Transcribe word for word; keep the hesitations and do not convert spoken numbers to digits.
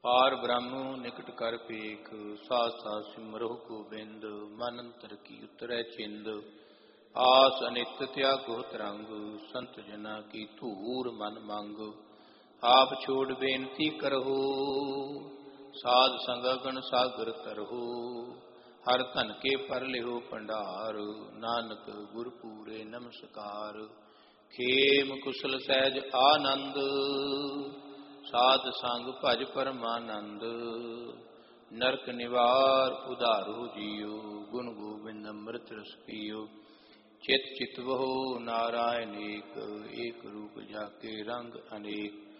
पार ब्रह्म निकट कर पेख, साथ साथ सिमरहु गोबिंद, मन अंतर की उतरै चिंद। आस अनित त्यागो तरंग, संत जना की धूर मन मंग। आप छोड़ बेनती करहु, साध संग गण सागर तरहु। हर धन के पर लिहो भंडार, नानक गुर पूरे नमस्कार। खेम कुशल सहज आनंद, साध संग भज परमानंद। नरक निवार उदारो जियो, गुण गोविंद अमृत रस पियो। चित चित वहो नारायण एक, एक रूप जाके रंग अनेक।